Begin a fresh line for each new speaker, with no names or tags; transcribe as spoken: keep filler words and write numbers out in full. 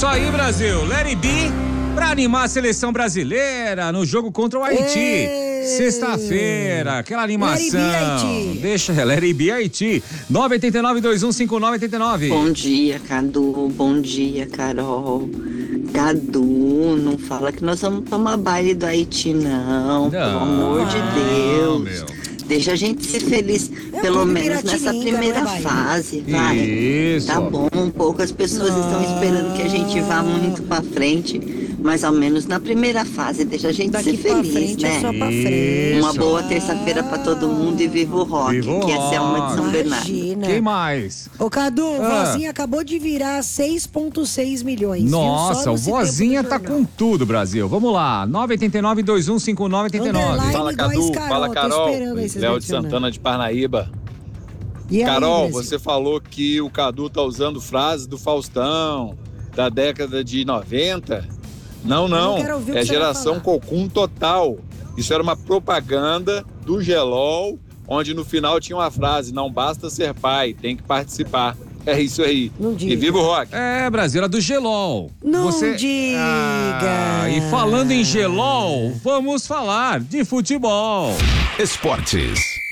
isso aí, Brasil. Let it be pra animar a seleção brasileira no jogo contra o Haiti.
Ei.
Sexta-feira, aquela animação.
Let it be, Haiti.
Deixa, let it be, Haiti. nove oito nove, dois um cinco nove oito nove.
Bom dia, Cadu. Bom dia, Carol. Cadu, não fala que nós vamos tomar baile do Haiti, não.
Não.
Pelo amor de Deus.
Meu.
Deixa a gente ser feliz,
É
pelo
um
menos nessa
Piratininga,
primeira
não é, vai?
fase, vai.
Isso.
Tá bom, poucas pessoas estão esperando que a gente vá muito pra frente, mas ao menos na primeira fase, deixa a gente
Daqui
ser
pra
feliz,
frente
né?
é só pra frente.
Uma boa terça-feira pra todo mundo e viva o rock,
Viva o
que é Selma de São
rock.
Bernardo.
Imagina.
Quem mais?
Ô, Cadu,
Ah.
vozinha acabou de virar seis vírgula seis milhões.
Nossa,
viu?
o
Só nesse
Vozinha
tempo
tá
do
com
jornal.
tudo, Brasil. Vamos lá. nove oito nove, dois um cinco nove oito nove.
Underline.
Fala,
igual
Cadu.
esse Carol,
Fala,
tô
Carol.
esperando aí vocês
Léo de
mencionando.
Santana de Parnaíba.
E aí,
Carol,
Brasil?
você falou que o Cadu tá usando frases do Faustão da década de noventa. Não, não.
não quero ouvir o que
É
você vai
geração
falar.
Cocum total. Isso era uma propaganda do Gelol, onde no final tinha uma frase: não basta ser pai, tem que participar. É isso aí.
Não diga.
E viva o rock.
É, Brasil, era do Gelol.
Não diga.
Ah, e falando em Gelol, vamos falar de futebol.
Esportes.